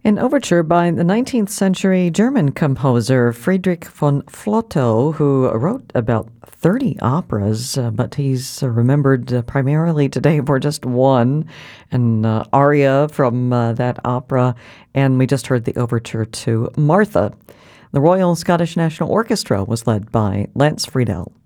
An overture by the 19th century German composer Friedrich von Flotow, who wrote about 30 operas, but he's remembered primarily today for just one, an aria from that opera, and we just heard the overture to Martha. The Royal Scottish National Orchestra was led by Lance Friedel.